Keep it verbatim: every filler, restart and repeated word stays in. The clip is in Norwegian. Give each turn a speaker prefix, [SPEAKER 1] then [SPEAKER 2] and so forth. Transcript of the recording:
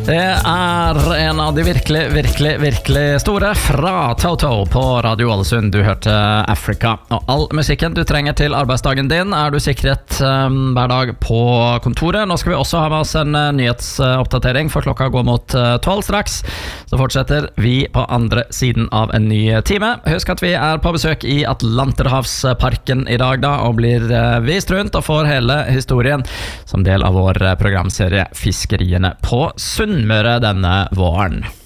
[SPEAKER 1] Det er en av de virkelig, virkelig, virkelig store fra Toto på Radio Ålesund. Du hørte Africa. Og all musikken du trenger til arbeidsdagen din er du sikret um, hver dag på kontoret. Nå skal vi også ha med oss en uh, nyhetsoppdatering, for klokka går mot tolv uh, straks. Så fortsetter vi på andre siden av en ny time. Husk at vi er på besøk i Atlanterhavsparken i dag da, og blir uh, vist rundt og får hele historien som del av vår uh, programserie Fiskeriene på Sunnmøre denne våren.